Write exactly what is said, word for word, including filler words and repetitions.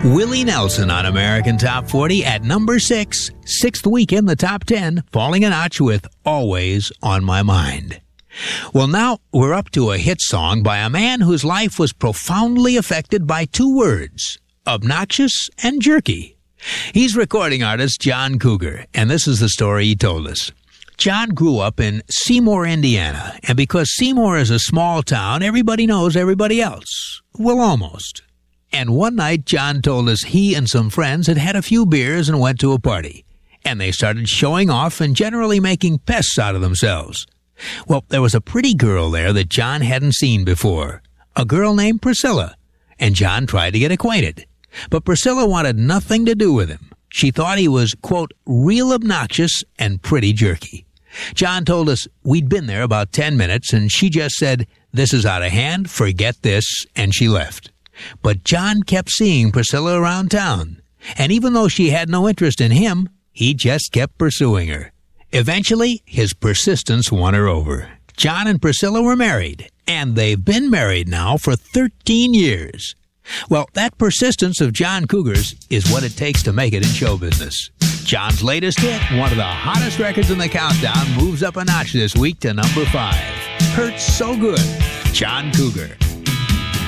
Willie Nelson on American Top forty at number six, sixth week in the top ten, falling a notch with Always on My Mind. Well, now we're up to a hit song by a man whose life was profoundly affected by two words, obnoxious and jerky. He's recording artist John Cougar, and this is the story he told us. John grew up in Seymour, Indiana, and because Seymour is a small town, everybody knows everybody else. Well, almost. And one night, John told us he and some friends had had a few beers and went to a party. And they started showing off and generally making pests out of themselves. Well, there was a pretty girl there that John hadn't seen before. A girl named Priscilla. And John tried to get acquainted. But Priscilla wanted nothing to do with him. She thought he was, quote, real obnoxious and pretty jerky. John told us we'd been there about ten minutes, and she just said, "This is out of hand, forget this," and she left. But John kept seeing Priscilla around town, and even though she had no interest in him, he just kept pursuing her. Eventually, his persistence won her over. John and Priscilla were married, and they've been married now for thirteen years. Well, that persistence of John Cougar's is what it takes to make it in show business. John's latest hit, one of the hottest records in the countdown, moves up a notch this week to number five. Hurts So Good, John Cougar.